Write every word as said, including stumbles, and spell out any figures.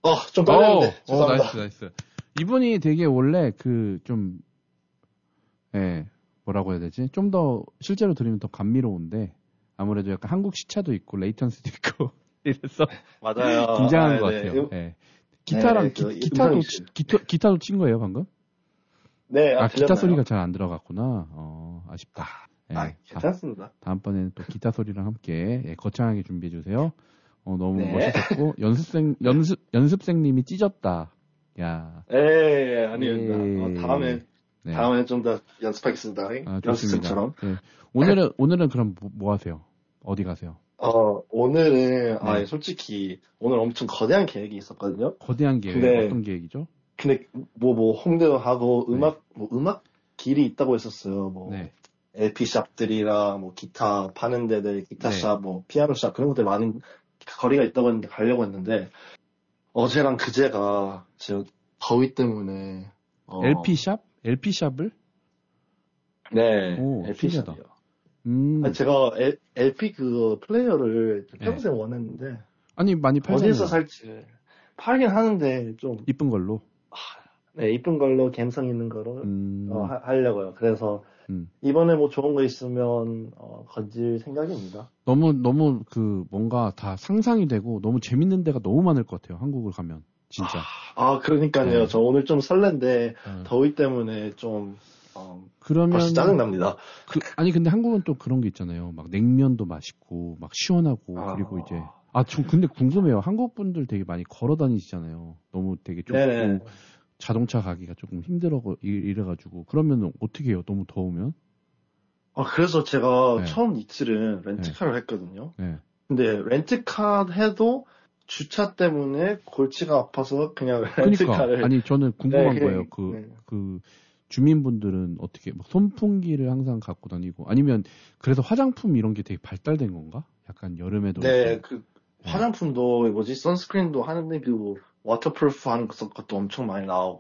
어, 좀 떨렸는데. 어, 어, 나이스, 나이스. 이분이 되게 원래 그 좀, 예, 뭐라고 해야 되지? 좀 더 실제로 들으면 더 감미로운데 아무래도 약간 한국 시차도 있고 레이턴스도 있고 이래서 맞아요. 긴장한 아, 것 네. 같아요. 예. 기타랑 네, 그 기, 기타도 음성이 치, 기타, 기타도 친 거예요 방금? 네, 아, 아, 기타 들렸나요? 소리가 잘 안 들어갔구나. 어, 아쉽다. 예. 아, 괜찮습니다. 다, 음번에는 또 기타 소리랑 함께 예, 거창하게 준비해 주세요. 어, 너무 네. 멋있었고 연습생 연습 연습생님이 찢었다. 야. 예, 아닙니다. 예. 어, 다음에 네. 다음에 좀 더 연습하겠습니다. 아, 연습생처럼. 네. 오늘은 오늘은 그럼 뭐, 뭐 하세요? 어디 가세요? 어, 오늘은 네. 아, 솔직히 오늘 엄청 거대한 계획이 있었거든요. 거대한 계획 근데- 어떤 계획이죠? 근데 뭐 뭐 홍대도 하고 네. 음악 뭐 음악 길이 있다고 했었어요. 뭐 네. 엘피 샵들이랑 뭐 기타 파는 데들, 기타 네. 샵, 뭐 피아노 샵 그런 것들 많은 거리가 있다고 했는데 가려고 했는데 어제랑 그제가 지금 더위 때문에 어, 엘피 샵? 엘피 샵을? 네, 오, 엘피 신기하다. 샵이요. 음. 아니, 제가 엘, 엘피 그 플레이어를 네. 평생 원했는데 아니 많이 팔잖아요. 어디에서 살지 팔긴 하는데 좀 이쁜 걸로. 네, 이쁜 걸로 감성 있는 거로 음. 어, 하, 하려고요. 그래서 음. 이번에 뭐 좋은 거 있으면 어, 건질 생각입니다. 너무 너무 그 뭔가 다 상상이 되고 너무 재밌는 데가 너무 많을 것 같아요. 한국을 가면 진짜. 아, 그러니까요. 네. 저 오늘 좀 설렌데 어. 더위 때문에 좀 어, 그러면 벌써 짜증납니다. 그, 아니 근데 한국은 또 그런 게 있잖아요. 막 냉면도 맛있고 막 시원하고 아. 그리고 이제 아, 좀 근데 궁금해요. 한국 분들 되게 많이 걸어 다니시잖아요. 너무 되게 좁고 네네. 자동차 가기가 조금 힘들어 이래가지고 그러면 어떻게 해요? 너무 더우면? 아, 그래서 제가 네. 처음 이틀은 렌트카를 했거든요. 네. 근데 렌트카 해도 주차 때문에 골치가 아파서 그냥 그러니까 렌트카를 아니 저는 궁금한 네, 거예요. 그 네. 그 주민분들은 어떻게 막 선풍기를 항상 갖고 다니고 아니면 그래서 화장품 이런 게 되게 발달된 건가? 약간 여름에도 네, 좀- 그 화장품도 뭐지 선스크린도 하는데 그 워터프루프 하는 것도 엄청 많이 나오고